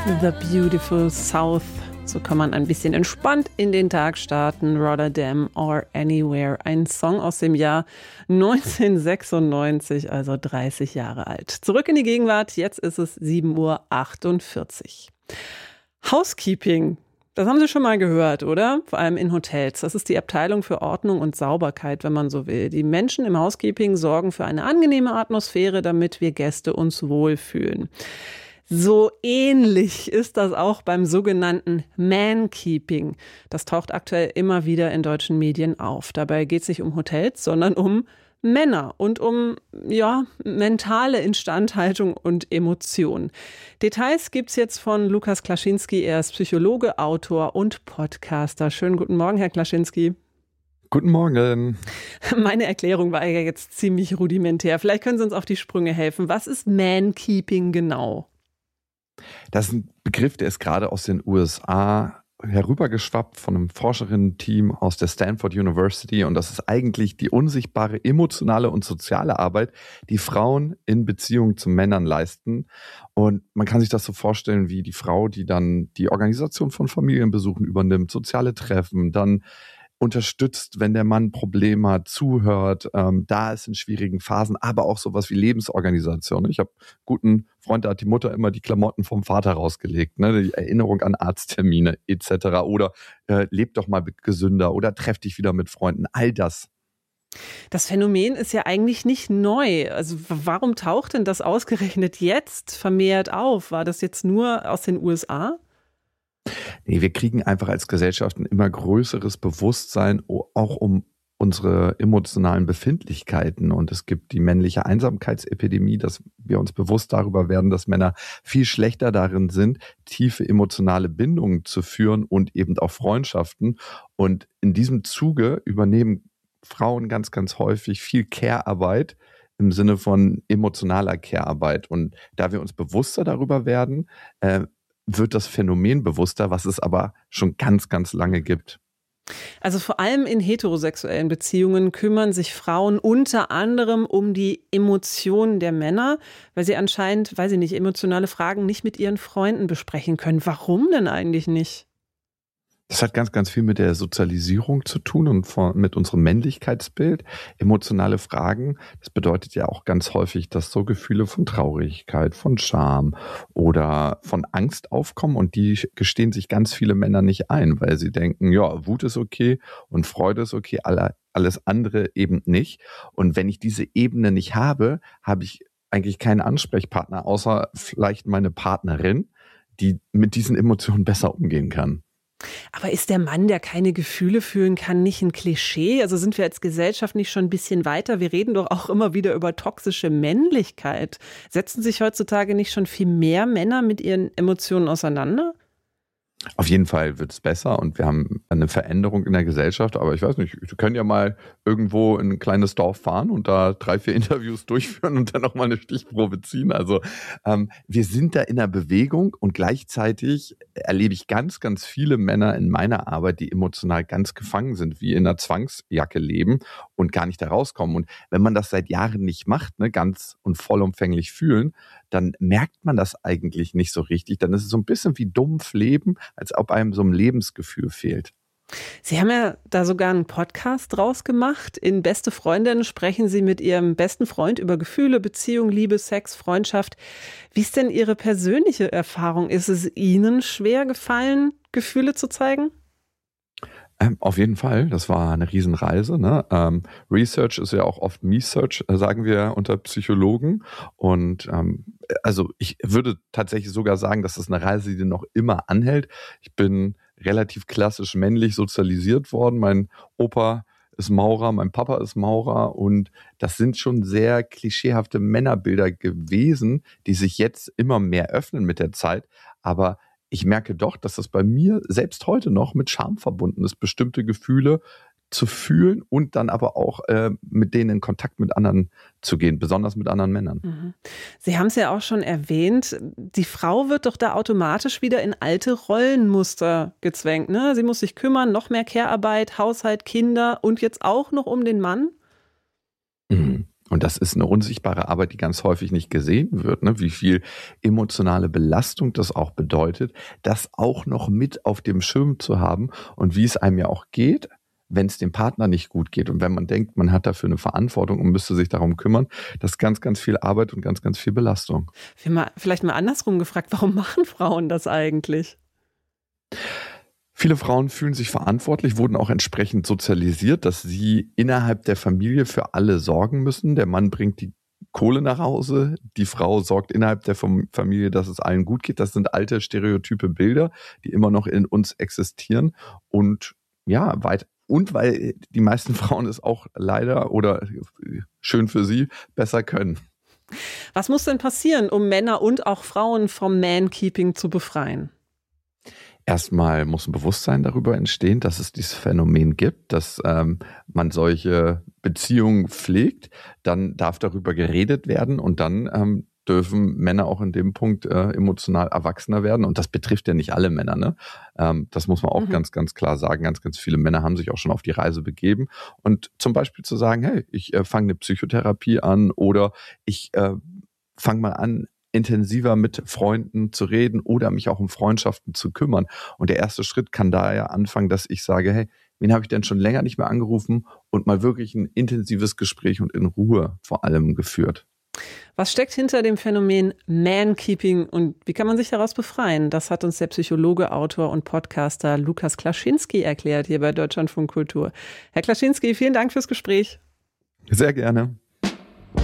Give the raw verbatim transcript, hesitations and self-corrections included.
The Beautiful South. So kann man ein bisschen entspannt in den Tag starten. Rotterdam or Anywhere. Ein Song aus dem Jahr neunzehnhundertsechsundneunzig, also dreißig Jahre alt. Zurück in die Gegenwart. Jetzt ist es sieben Uhr achtundvierzig. Housekeeping. Das haben Sie schon mal gehört, oder? Vor allem in Hotels. Das ist die Abteilung für Ordnung und Sauberkeit, wenn man so will. Die Menschen im Housekeeping sorgen für eine angenehme Atmosphäre, damit wir Gäste uns wohlfühlen. So ähnlich ist das auch beim sogenannten Mankeeping. Das taucht aktuell immer wieder in deutschen Medien auf. Dabei geht es nicht um Hotels, sondern um Männer und um, ja, mentale Instandhaltung und Emotion. Details gibt's jetzt von Lukas Klaschinski. Er ist Psychologe, Autor und Podcaster. Schönen guten Morgen, Herr Klaschinski. Guten Morgen. Meine Erklärung war ja jetzt ziemlich rudimentär. Vielleicht können Sie uns auf die Sprünge helfen. Was ist Mankeeping genau? Das ist ein Begriff, der ist gerade aus den U S A herübergeschwappt von einem Forscherinnen-Team aus der Stanford University. Und das ist eigentlich die unsichtbare emotionale und soziale Arbeit, die Frauen in Beziehung zu Männern leisten. Und man kann sich das so vorstellen wie die Frau, die dann die Organisation von Familienbesuchen übernimmt, soziale Treffen, dann unterstützt, wenn der Mann Probleme hat, zuhört, ähm, da ist in schwierigen Phasen, aber auch sowas wie Lebensorganisation. Ich habe einen guten Freund, da hat die Mutter immer die Klamotten vom Vater rausgelegt, ne? Die Erinnerung an Arzttermine et cetera. Oder äh, lebt doch mal gesünder oder treff dich wieder mit Freunden. All das. Das Phänomen ist ja eigentlich nicht neu. Also warum taucht denn das ausgerechnet jetzt vermehrt auf? War das jetzt nur aus den U S A? Nee, wir kriegen einfach als Gesellschaft ein immer größeres Bewusstsein, auch um unsere emotionalen Befindlichkeiten. Und es gibt die männliche Einsamkeitsepidemie, dass wir uns bewusst darüber werden, dass Männer viel schlechter darin sind, tiefe emotionale Bindungen zu führen und eben auch Freundschaften. Und in diesem Zuge übernehmen Frauen ganz, ganz häufig viel Care-Arbeit im Sinne von emotionaler Care-Arbeit. Und da wir uns bewusster darüber werden, äh, wird das Phänomen bewusster, was es aber schon ganz, ganz lange gibt. Also vor allem in heterosexuellen Beziehungen kümmern sich Frauen unter anderem um die Emotionen der Männer, weil sie anscheinend, weiß ich nicht, emotionale Fragen nicht mit ihren Freunden besprechen können. Warum denn eigentlich nicht? Das hat ganz, ganz viel mit der Sozialisierung zu tun und von, mit unserem Männlichkeitsbild. Emotionale Fragen, das bedeutet ja auch ganz häufig, dass so Gefühle von Traurigkeit, von Scham oder von Angst aufkommen und die gestehen sich ganz viele Männer nicht ein, weil sie denken, ja, Wut ist okay und Freude ist okay, alle, alles andere eben nicht. Und wenn ich diese Ebene nicht habe, habe ich eigentlich keinen Ansprechpartner, außer vielleicht meine Partnerin, die mit diesen Emotionen besser umgehen kann. Aber ist der Mann, der keine Gefühle fühlen kann, nicht ein Klischee? Also sind wir als Gesellschaft nicht schon ein bisschen weiter? Wir reden doch auch immer wieder über toxische Männlichkeit. Setzen sich heutzutage nicht schon viel mehr Männer mit ihren Emotionen auseinander? Auf jeden Fall wird es besser und wir haben eine Veränderung in der Gesellschaft, aber ich weiß nicht, wir können ja mal irgendwo in ein kleines Dorf fahren und da drei, vier Interviews durchführen und dann nochmal eine Stichprobe ziehen. Also ähm, wir sind da in der Bewegung und gleichzeitig erlebe ich ganz, ganz viele Männer in meiner Arbeit, die emotional ganz gefangen sind, wie in einer Zwangsjacke leben und gar nicht da rauskommen. Und wenn man das seit Jahren nicht macht, ne, ganz und vollumfänglich fühlen, dann merkt man das eigentlich nicht so richtig. Dann ist es so ein bisschen wie dumpf leben, als ob einem so ein Lebensgefühl fehlt. Sie haben ja da sogar einen Podcast draus gemacht. In Beste Freundinnen sprechen Sie mit Ihrem besten Freund über Gefühle, Beziehung, Liebe, Sex, Freundschaft. Wie ist denn Ihre persönliche Erfahrung? Ist es Ihnen schwer gefallen, Gefühle zu zeigen? Ähm, auf jeden Fall, das war eine Riesenreise. Ne? Ähm, Research ist ja auch oft Me-Search, äh, sagen wir unter Psychologen. Und ähm, also ich würde tatsächlich sogar sagen, dass das eine Reise, die noch immer anhält. Ich bin relativ klassisch männlich sozialisiert worden. Mein Opa ist Maurer, mein Papa ist Maurer und das sind schon sehr klischeehafte Männerbilder gewesen, die sich jetzt immer mehr öffnen mit der Zeit. Aber ich merke doch, dass das bei mir selbst heute noch mit Scham verbunden ist, bestimmte Gefühle zu fühlen und dann aber auch äh, mit denen in Kontakt mit anderen zu gehen, besonders mit anderen Männern. Mhm. Sie haben es ja auch schon erwähnt, die Frau wird doch da automatisch wieder in alte Rollenmuster gezwängt, ne? Sie muss sich kümmern, noch mehr Care-Arbeit, Haushalt, Kinder und jetzt auch noch um den Mann? Mhm. Und das ist eine unsichtbare Arbeit, die ganz häufig nicht gesehen wird, ne? Wie viel emotionale Belastung das auch bedeutet, das auch noch mit auf dem Schirm zu haben und wie es einem ja auch geht, wenn es dem Partner nicht gut geht und wenn man denkt, man hat dafür eine Verantwortung und müsste sich darum kümmern, das ist ganz, ganz viel Arbeit und ganz, ganz viel Belastung. Vielleicht mal andersrum gefragt, warum machen Frauen das eigentlich? Viele Frauen fühlen sich verantwortlich, wurden auch entsprechend sozialisiert, dass sie innerhalb der Familie für alle sorgen müssen. Der Mann bringt die Kohle nach Hause, die Frau sorgt innerhalb der Familie, dass es allen gut geht. Das sind alte stereotype Bilder, die immer noch in uns existieren und ja, weit und weil die meisten Frauen es auch leider oder schön für sie besser können. Was muss denn passieren, um Männer und auch Frauen vom Man-Keeping zu befreien? Erstmal muss ein Bewusstsein darüber entstehen, dass es dieses Phänomen gibt, dass ähm, man solche Beziehungen pflegt. Dann darf darüber geredet werden und dann ähm, dürfen Männer auch in dem Punkt äh, emotional erwachsener werden. Und das betrifft ja nicht alle Männer, ne? Ähm, das muss man auch mhm. ganz, ganz klar sagen. Ganz, ganz viele Männer haben sich auch schon auf die Reise begeben. Und zum Beispiel zu sagen, hey, ich äh, fange eine Psychotherapie an oder ich äh, fange mal an, intensiver mit Freunden zu reden oder mich auch um Freundschaften zu kümmern. Und der erste Schritt kann daher anfangen, dass ich sage, hey, wen habe ich denn schon länger nicht mehr angerufen und mal wirklich ein intensives Gespräch und in Ruhe vor allem geführt. Was steckt hinter dem Phänomen Man-Keeping und wie kann man sich daraus befreien? Das hat uns der Psychologe, Autor und Podcaster Lukas Klaschinski erklärt hier bei Deutschlandfunk Kultur. Herr Klaschinski, vielen Dank fürs Gespräch. Sehr gerne.